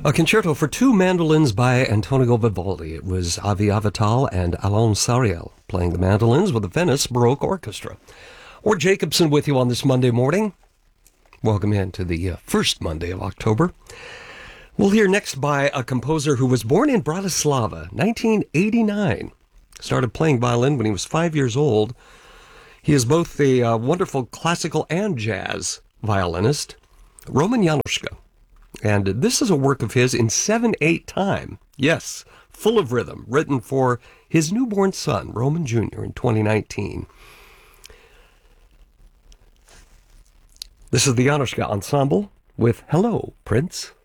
A concerto for two mandolins by Antonio Vivaldi. It was Avi Avital and Alon Sariel playing the mandolins with the Venice Baroque Orchestra. Or Jacobson with you on this Monday morning. Welcome in to the first Monday of October. We'll hear next by a composer who was born in Bratislava, 1989. Started playing violin when he was 5 years old. He is both a wonderful classical and jazz violinist, Roman Januszka. And this is a work of his in 7/8 time. Yes, full of rhythm, written for his newborn son, Roman Jr., in 2019. This is the Januszka Ensemble with Hello, Prince.